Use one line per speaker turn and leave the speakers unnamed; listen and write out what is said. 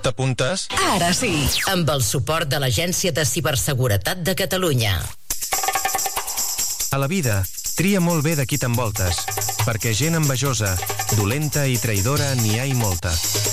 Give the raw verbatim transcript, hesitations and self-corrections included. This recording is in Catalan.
T'apuntes?
Ara sí, amb el suport de l'Agència de Ciberseguretat de Catalunya.
A la vida, tria molt bé de qui t'envoltes, perquè gent envejosa, dolenta i traïdora n'hi ha i molta.